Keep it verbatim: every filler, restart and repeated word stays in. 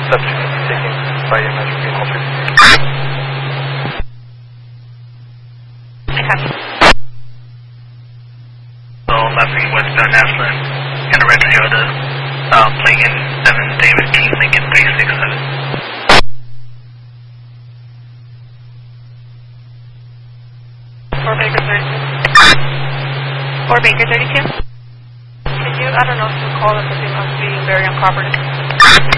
Subsequently taken by your measure vehicle fifty-two. Copy. So, last week westbound Ashland, and a Reggie Yoda, um, Lincoln seven, David King, Lincoln three six seven. Four Baker thirty-two. Four Baker thirty-two. Can you, I don't know if you call them, but they must be very uncooperative.